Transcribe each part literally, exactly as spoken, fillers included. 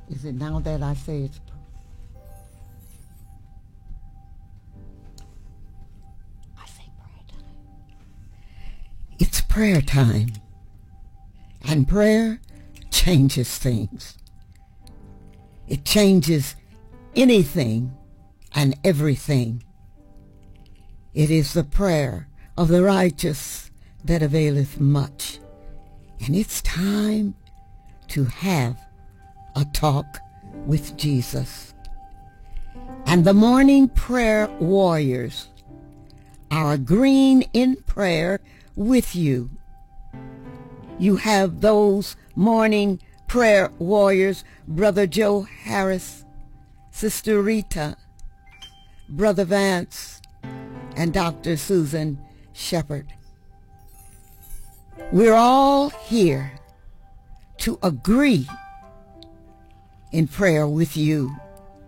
Is it now that I say it's I say prayer time? It's prayer time. And prayer changes things. It changes anything and everything. It is the prayer of the righteous that availeth much. And it's time to have a talk with Jesus. And the morning prayer warriors are agreeing in prayer with you. You have those morning prayer warriors, Brother Joe Harris, Sister Rita, Brother Vance, and Doctor Susan Shepherd. We're all here to agree in prayer with you.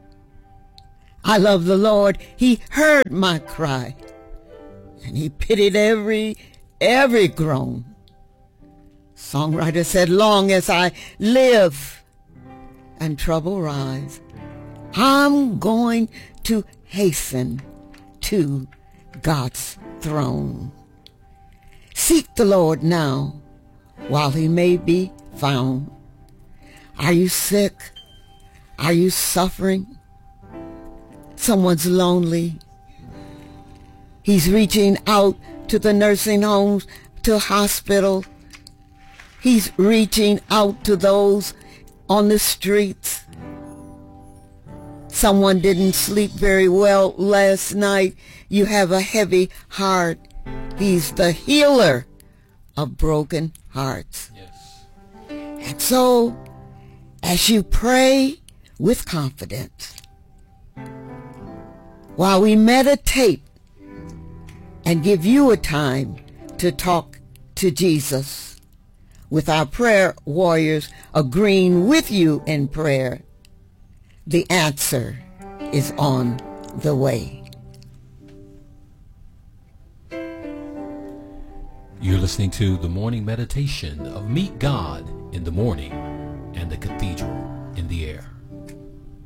I love the Lord. He heard my cry, and he pitied every, every groan. Songwriter said, long as I live and trouble rise, I'm going to hasten to God's throne. Seek the Lord now while he may be found. Are you sick? Are you suffering? Someone's lonely. He's reaching out to the nursing homes, to hospital. He's reaching out to those on the streets. Someone didn't sleep very well last night. You have a heavy heart. He's the healer of broken hearts. Yes. And so, as you pray with confidence, while we meditate and give you a time to talk to Jesus, with our prayer warriors agreeing with you in prayer, the answer is on the way. You're listening to the morning meditation of Meet God in the Morning and the Cathedral in the Air.